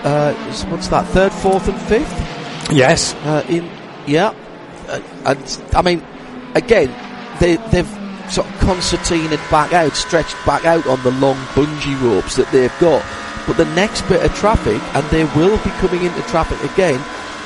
what's that? Third, fourth, and fifth. Yes. And I mean, again, they've sort of concertinaed back out, stretched back out on the long bungee ropes that they've got. But the next bit of traffic, and they will be coming into traffic again.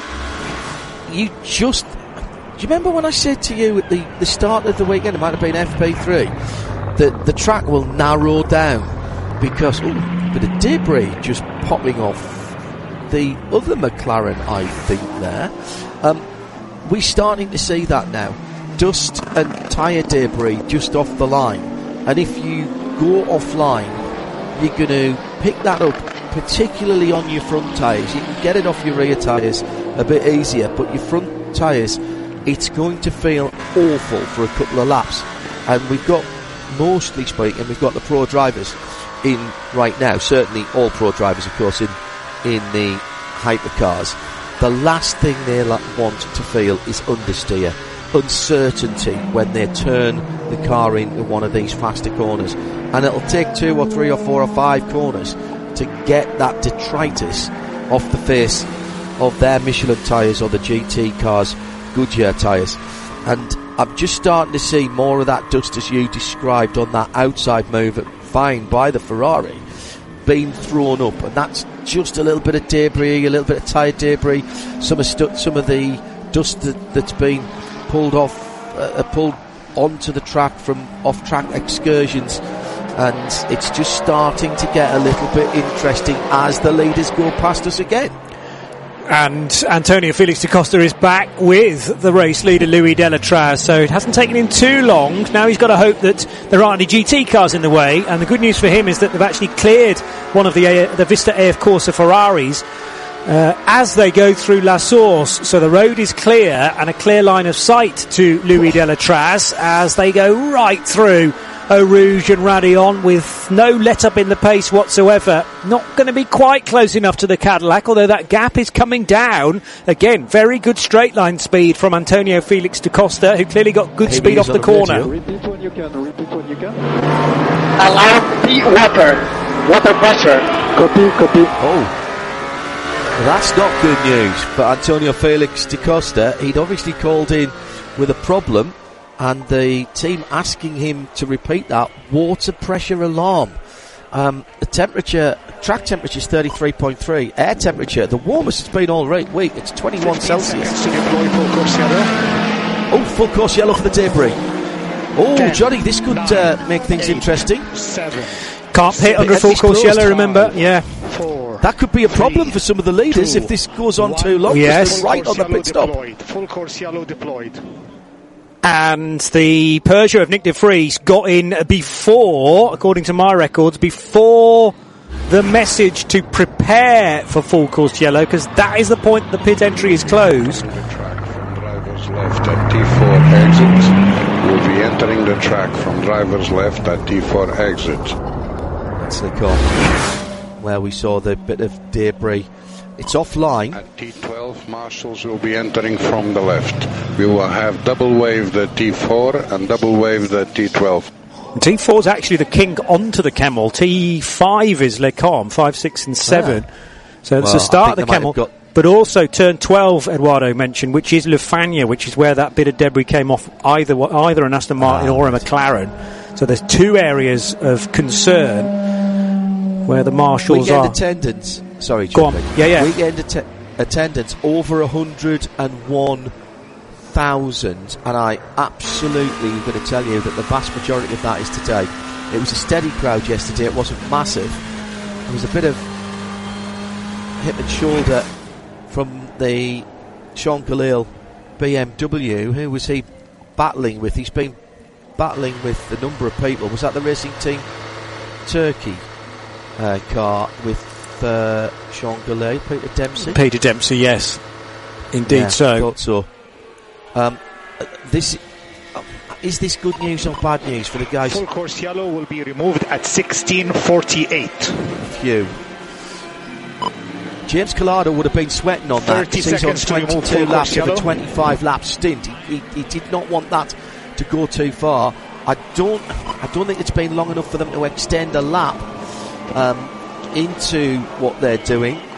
Do you remember when I said to you at the start of the weekend, it might have been FP3, that the track will narrow down because a bit of debris just popping off the other McLaren, I think, there. We're starting to see that now. Dust and tyre debris just off the line. And if you go offline, you're going to pick that up, particularly on your front tyres. You can get it off your rear tyres a bit easier, but your front tyres, it's going to feel awful for a couple of laps. And we've got, mostly speaking, we've got the pro drivers in right now. Certainly all pro drivers, of course, in the hypercars. The last thing they want to feel is understeer, uncertainty when they turn the car into one of these faster corners. And it'll take 2 or 3 or 4 or 5 corners to get that detritus off the face of their Michelin tyres or the GT cars' Goodyear tyres. And I'm just starting to see more of that dust, as you described, on that outside move fine by the Ferrari being thrown up, and that's just a little bit of debris, a little bit of tyre debris, some of the dust that's been pulled onto the track from off-track excursions, and it's just starting to get a little bit interesting as the leaders go past us again. And Antonio Felix da Costa is back with the race leader Louis Delatraz, so it hasn't taken him too long. Now he's got to hope that there aren't any GT cars in the way, and the good news for him is that they've actually cleared one of the Vista AF Corsa Ferraris as they go through La Source, so the road is clear and a clear line of sight to Louis Delatraz as they go right through Eau Rouge and Raidillon with no let up in the pace whatsoever. Not going to be quite close enough to the Cadillac, although that gap is coming down. Again, very good straight line speed from Antonio Felix da Costa, who clearly got good speed off the corner. Repeat when you can. Allow water pressure. Copy. Oh, that's not good news for Antonio Felix da Costa. He'd obviously called in with a problem, and the team asking him to repeat that water pressure alarm. The temperature, track temperature is 33.3. Air temperature, the warmest it's been all week, it's 21 Celsius. Oh, full course yellow for the debris. Oh, 10, Johnny, this could make things 8, interesting. 7. Can't pit under full course yellow, remember? Yeah. 4, that could be a problem for some of the leaders if this goes on too long. Yes. Right on the pit stop. Full course yellow deployed. And the Peugeot of Nick de Vries got in before, according to my records, before the message to prepare for full course yellow, because that is the point the pit entry is closed. The track from driver's left at T4 exit. Will be entering the track from driver's left at T4 exit. That's the call where we saw the bit of debris. It's offline. At T12, marshals will be entering from the left. We will have double wave the T4 and double wave the T12. T4 is actually the king onto the Camel. T5 is Le Calme, 5, 6 and 7. So it's the start of the Camel. But also turn 12, Eduardo mentioned, which is Le Fagna, which is where that bit of debris came off either an Aston Martin or a McLaren. So there's two areas of concern where the marshals Weekend are. Attendance. Sorry, Go on. Yeah. Weekend attendance over 101,000, and I absolutely am going to tell you that the vast majority of that is today. It was a steady crowd yesterday. It wasn't massive. There was a bit of hip and shoulder from the Sean Khalil BMW. Who was he battling with? He's been battling with a number of people. Was that the Racing Team Turkey car with Sean Khalil, Peter Dempsey? Peter Dempsey, yes. Indeed, yeah, so. I thought so. Is this good news or bad news for the guys? Full course yellow will be removed at 16:48. Phew. James Collado would have been sweating on that. He's on 22 laps of a 25 lap stint. He did not want that to go too far. I don't think it's been long enough for them to extend a lap into what they're doing.